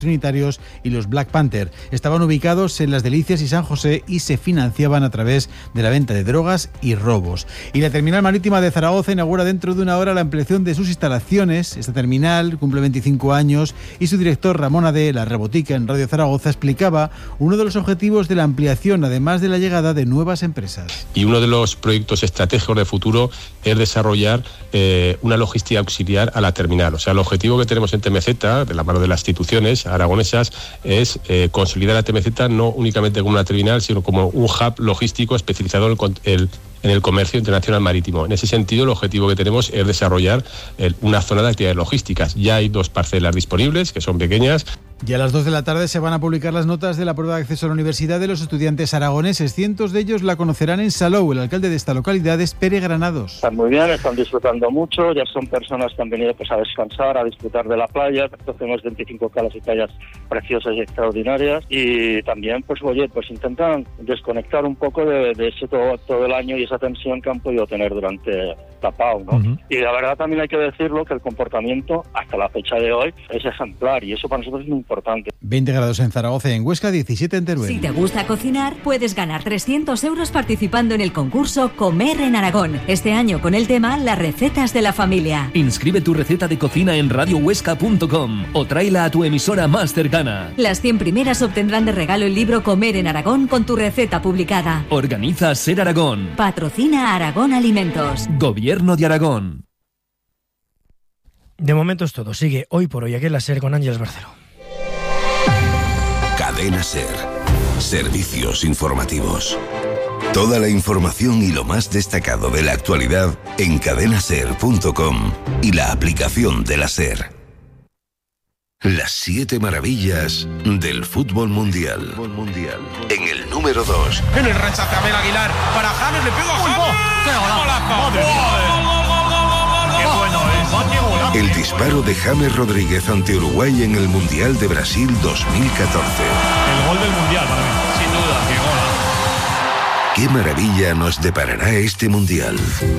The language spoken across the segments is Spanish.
Trinitarios y los Black Panther. Estaban ubicados en Las Delicias y San José y se financiaban a través de la venta de drogas y robos. Y la terminal marítima de Zaragoza inaugura dentro de una hora la ampliación de sus instalaciones. Esta terminal cumple 25 años y su director Ramón Ade, La Rebotica, en Radio Zaragoza, explicaba uno de los objetivos de la ampliación, además de la llegada de nuevas empresas. Y uno de los proyectos estratégicos de futuro es desarrollar una logística auxiliar a la terminal. O sea, el objetivo que tenemos en TMZ, de la mano de las instituciones aragonesas, es consolidar a TMZ no únicamente como una terminal, sino como un hub logístico especializado en el comercio internacional marítimo. En ese sentido, el objetivo que tenemos es desarrollar una zona de actividades logísticas. Ya hay 2 parcelas disponibles, que son pequeñas. Y a las 2 de la tarde se van a publicar las notas de la prueba de acceso a la universidad de los estudiantes aragoneses. Cientos de ellos la conocerán en Salou. El alcalde de esta localidad es Pere Granados. Están muy bien, están disfrutando mucho, ya son personas que han venido a descansar, a disfrutar de la playa. Tenemos 25 calas y playas preciosas y extraordinarias, y también pues intentan desconectar un poco de ese todo el año y esa tensión que han podido tener durante la PAU, ¿no? Uh-huh. Y la verdad también hay que decirlo que el comportamiento hasta la fecha de hoy es ejemplar, y eso para nosotros es muy importante. 20 grados en Zaragoza y en Huesca, 17 en Teruel. Si te gusta cocinar, puedes ganar 300 euros participando en el concurso Comer en Aragón. Este año con el tema Las recetas de la familia. Inscribe tu receta de cocina en radiohuesca.com o tráela a tu emisora más cercana. Las 100 primeras obtendrán de regalo el libro Comer en Aragón con tu receta publicada. Organiza Ser Aragón. Patrocina Aragón Alimentos. Gobierno de Aragón. De momento es todo. Sigue Hoy por Hoy aquí en la SER con Ángeles Barceló. Cadena SER. Servicios informativos. Toda la información y lo más destacado de la actualidad en cadenaser.com y la aplicación de la SER. Las 7 maravillas del fútbol mundial. En el número 2. En el rechace Abel Aguilar para James, le pegó a James. ¡Qué golazo! ¡Qué bueno es! El disparo de James Rodríguez ante Uruguay en el Mundial de Brasil 2014. El gol del Mundial para mí, sin duda, qué gol. ¿Qué maravilla nos deparará este Mundial?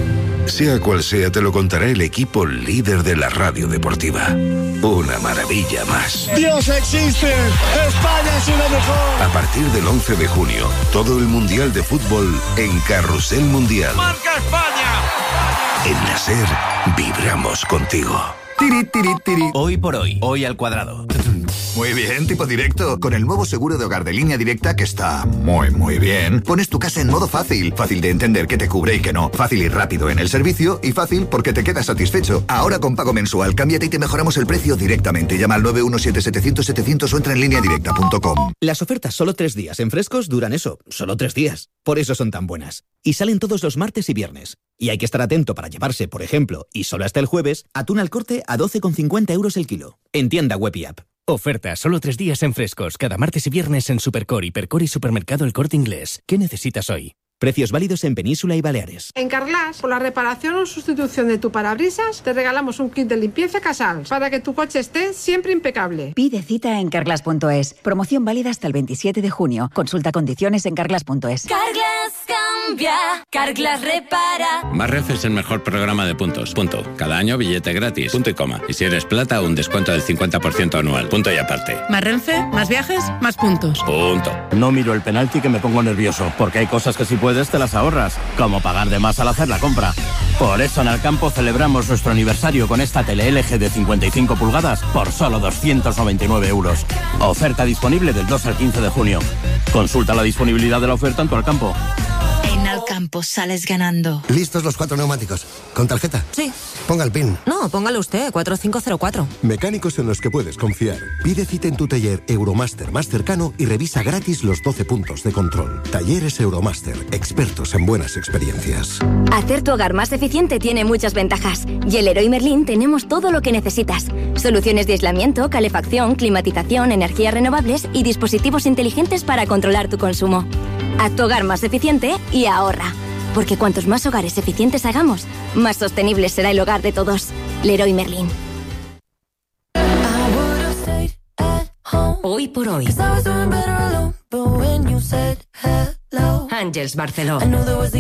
Sea cual sea, te lo contará el equipo líder de la radio deportiva. Una maravilla más. ¡Dios existe! ¡España es una mejor! A partir del 11 de junio, todo el Mundial de Fútbol en Carrusel Mundial. ¡Marca España! En la SER, vibramos contigo. Tiri, tiri, tiri. Hoy por hoy, hoy al cuadrado. Muy bien, tipo directo. Con el nuevo seguro de hogar de Línea Directa, que está muy bien, pones tu casa en modo fácil. Fácil de entender qué te cubre y qué no. Fácil y rápido en el servicio, y fácil porque te quedas satisfecho. Ahora con pago mensual, cámbiate y te mejoramos el precio directamente. Llama al 917-700-700 o entra en lineadirecta.com. Las ofertas solo 3 días en Frescos duran eso, solo 3 días. Por eso son tan buenas. Y salen todos los martes y viernes. Y hay que estar atento para llevarse, por ejemplo, y solo hasta el jueves, atún al corte a 12,50 euros el kilo. En tienda web y app. Oferta solo 3 días en Frescos, cada martes y viernes en Supercore, Hipercore y Supermercado El Corte Inglés. ¿Qué necesitas hoy? Precios válidos en Península y Baleares. En Carglass, por la reparación o sustitución de tu parabrisas, te regalamos un kit de limpieza Casals para que tu coche esté siempre impecable. Pide cita en carglass.es. Promoción válida hasta el 27 de junio. Consulta condiciones en carglass.es. Carglass cambia, Carglass repara. Más Renfe es el mejor programa de puntos. Punto. Cada año billete gratis. Punto y coma. Y si eres plata, un descuento del 50% anual. Punto y aparte. Más Renfe, más viajes, más puntos. Punto. No miro el penalti que me pongo nervioso, porque hay cosas que si puedes te las ahorras, como pagar de más al hacer la compra. Por eso en Alcampo celebramos nuestro aniversario con esta tele LG de 55 pulgadas por solo 299 euros. Oferta disponible del 2 al 15 de junio. Consulta la disponibilidad de la oferta en tu Alcampo. En Alcampo sales ganando. ¿Listos los 4 neumáticos? ¿Con tarjeta? Sí. Ponga el PIN. No, póngalo usted, 4504. Mecánicos en los que puedes confiar. Pide cita en tu taller Euromaster más cercano y revisa gratis los 12 puntos de control. Talleres Euromaster, expertos en buenas experiencias. Hacer tu hogar más eficiente tiene muchas ventajas. Y en Leroy Merlin tenemos todo lo que necesitas. Soluciones de aislamiento, calefacción, climatización, energías renovables y dispositivos inteligentes para controlar tu consumo. Haz tu hogar más eficiente y ahorra. Porque cuantos más hogares eficientes hagamos, más sostenible será el hogar de todos. Leroy Merlin. Hoy por hoy. Ángeles Barceló.